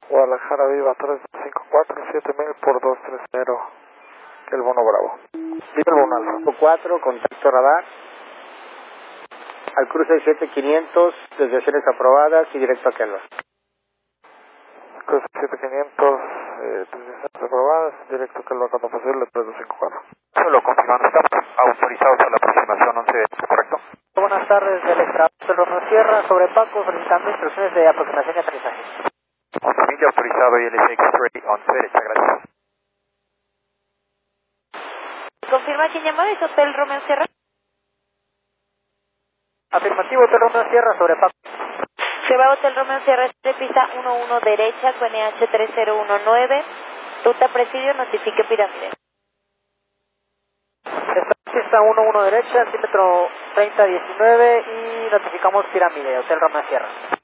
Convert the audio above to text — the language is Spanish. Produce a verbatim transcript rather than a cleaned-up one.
Guadalajara Viva tres cinco cuatro, siete mil por dos tres cero, el bono Bravo. Viva el bono Alfa. cinco cuatro, contacto radar. Al cruce siete quinientos, desviaciones aprobadas y directo a Kelvas. Cruce siete quinientos, eh, desviaciones aprobadas, directo a Kelvas cuando posible, tres dos cinco cuatro. Solo confirmando, estamos autorizados a la aproximación once, ¿correcto? Buenas tardes, del Extravisto Romeo Sierra, sobre Paco, solicitando instrucciones de aproximación y aterrizaje. once mil autorizado y L S X-Ray once derecha, gracias. ¿Confirma quién llamó? ¿Es Hotel Romeo Sierra? Afirmativo, Hotel Romeo Sierra, sobre Paco. Se va a Hotel Romeo Sierra de pista uno uno derecha con N H tres cero uno nueve, ruta presidio, notifique pirámide. Pista uno uno derecha, altímetro treinta diecinueve y notificamos pirámide, Hotel Romeo Sierra.